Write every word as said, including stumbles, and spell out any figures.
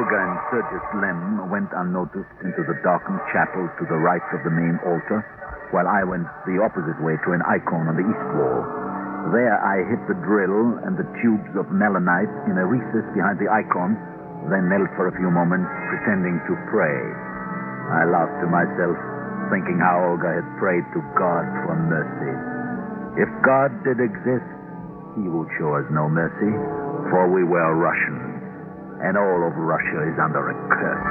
Olga and Sergius Lem went unnoticed into the darkened chapel to the right of the main altar, while I went the opposite way to an icon on the east wall. There I hit the drill and the tubes of melanite in a recess behind the icon, then knelt for a few moments, pretending to pray. I laughed to myself, thinking how Olga had prayed to God for mercy. If God did exist, he would show us no mercy, for we were Russians, and all of Russia is under a curse.